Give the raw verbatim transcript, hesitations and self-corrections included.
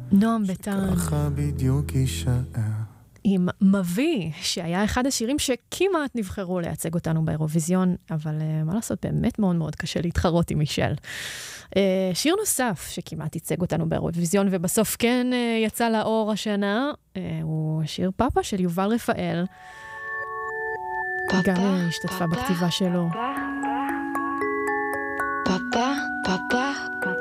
נועם ביטן. ככה בדיוק יישאר. עם מביא, שהיה אחד השירים שכמעט נבחרו לייצג אותנו באירוויזיון, אבל uh, מה לעשות, באמת מאוד מאוד קשה להתחרות עם מישל. Uh, שיר נוסף שכמעט ייצג אותנו באירוויזיון, ובסוף כן uh, יצא לאור השנה, uh, הוא שיר פאפה של יובל רפאל. פאפה, גם uh, השתתפה פאפה, בכתיבה שלו. פאפה, פאפה,